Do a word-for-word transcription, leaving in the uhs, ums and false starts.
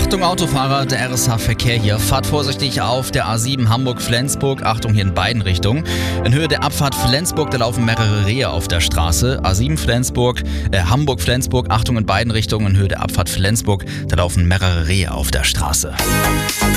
Achtung Autofahrer, der R S H-Verkehr hier. Fahrt vorsichtig auf der A sieben Hamburg-Flensburg. Achtung hier in beiden Richtungen. In Höhe der Abfahrt Flensburg, da laufen mehrere Rehe auf der Straße. A sieben Flensburg, äh, Hamburg-Flensburg. Achtung in beiden Richtungen. In Höhe der Abfahrt Flensburg, da laufen mehrere Rehe auf der Straße.